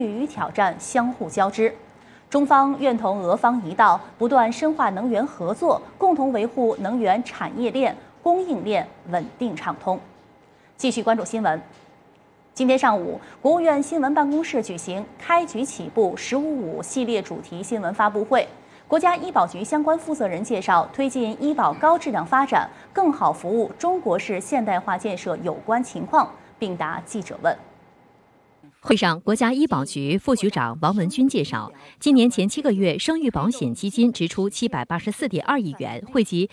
与挑战相互交织。中方愿同俄方一道，不断深化能源合作，共同维护能源产业链、供应链稳定畅通。继续关注新闻。今天上午，国务院新闻办公室举行开局起步“15.5”系列主题新闻发布会。国家医保局相关负责人介绍，推进医保高质量发展，更好服务中国式现代化建设有关情况，并答记者问。 会上，国家医保局副局长王文军介绍，今年前7个月，生育保险基金支出784.2亿元，惠及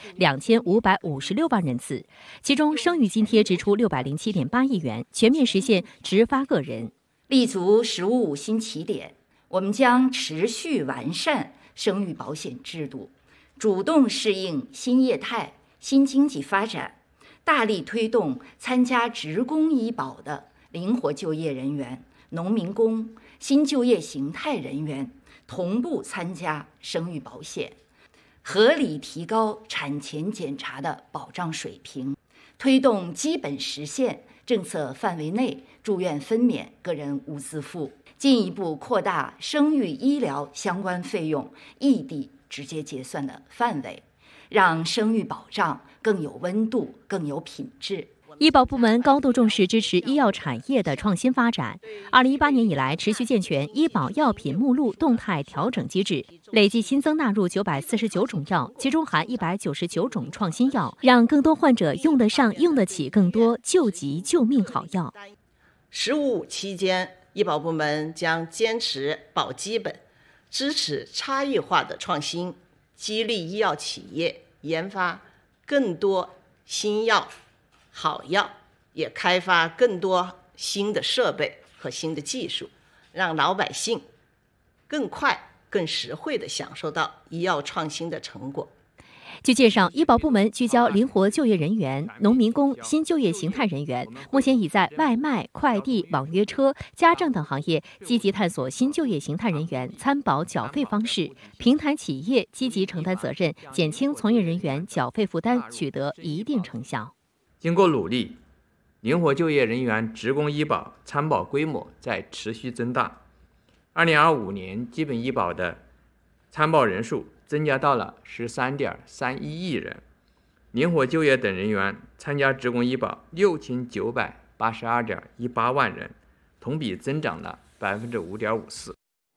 2556万人次，其中生育津贴支出607.8亿元，全面实现直发个人。 立足“15.5”新起点，我们将持续完善生育保险制度，主动适应新业态、新经济发展，大力推动参加职工医保的灵活就业人员、农民工、新就业形态人员同步参加生育保险，合理提高产前检查的保障水平，推动基本实现政策范围内住院分娩、个人无自付，进一步扩大生育医疗相关费用异地直接结算的范围，让生育保障更有温度、更有品质。 医保部门高度重视支持医药产业的创新发展。2018年以来，持续健全医保药品目录动态调整机制，累计新增纳入949种药，其中含199种创新药，让更多患者用得上、用得起更多救急救命好药。 “15.5”期间，医保部门将坚持保基本，支持差异化的创新，激励医药企业研发更多新药、好药，也开发更多新的设备和新的技术，让老百姓更快、更实惠地享受到医药创新的成果。 据介绍，医保部门聚焦灵活就业人员、农民工、新就业形态人员，目前已在外卖、快递、网约车、家政等行业积极探索新就业形态人员参保缴费方式，平台企业积极承担责任，减轻从业人员缴费负担，取得一定成效。 经过努力，灵活就业人员职工医保参保规模在持续增大。2025年，基本医保的参保人数增加到了13.31亿人，灵活就业等人员参加职工医保6982.18万人，同比增长了5.54%。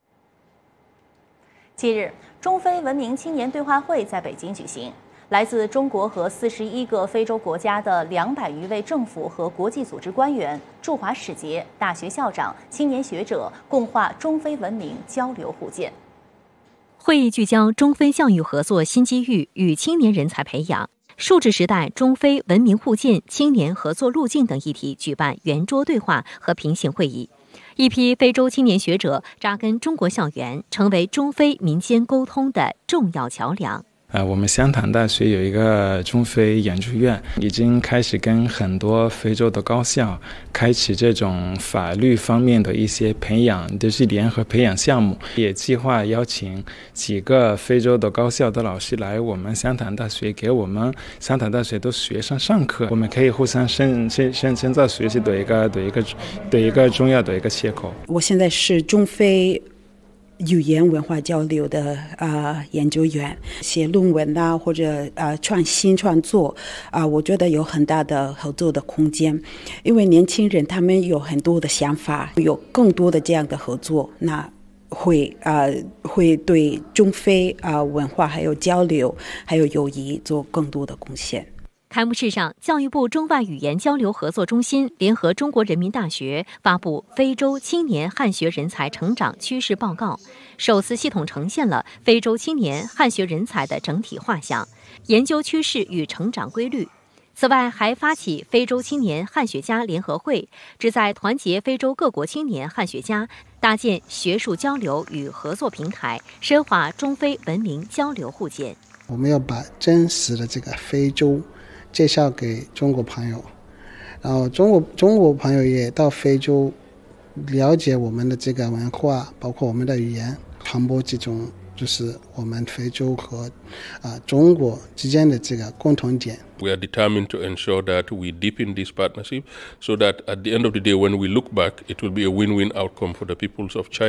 近日，中非文明青年对话会在北京举行。来自中国和41个非洲国家的200余位政府和国际组织官员、驻华使节、大学校长、青年学者共话中非文明交流互鉴。 会议聚焦中非教育合作新机遇与青年人才培养、数字时代中非文明互鉴、青年合作路径等议题，举办圆桌对话和平行会议。一批非洲青年学者扎根中国校园，成为中非民间沟通的重要桥梁。 我们湘潭大学有一个中非研究院，已经开始跟很多非洲的高校开启这种法律方面的一些培养，就是联合培养项目，也计划邀请几个非洲的高校的老师来我们湘潭大学，给我们湘潭大学的学生上课，我们可以互相深造学习的一个重要的一个切口。 我现在是中非语言文化交流的研究员，写论文啊，或者创作我觉得有很大的合作的空间，因为年轻人他们有很多的想法，有更多的这样的合作，那会对中非文化还有交流还有友谊做更多的贡献。 开幕式上，教育部中外语言交流合作中心联合中国人民大学发布非洲青年汉学人才成长趋势报告，首次系统呈现了非洲青年汉学人才的整体画像，研究趋势与成长规律。此外，还发起非洲青年汉学家联合会，旨在团结非洲各国青年汉学家，搭建学术交流与合作平台，深化中非文明交流互鉴。 我们要把真实的这个非洲介绍给中国朋友，然后中国朋友也到非洲了解我们的这个文化，包括我们的语言，传播这种就是我们非洲和中国之间的这个共同点。 We are determined to ensure that we deepen this partnership so that at the end of the day when we look back it will be a win-win outcome for the peoples of China.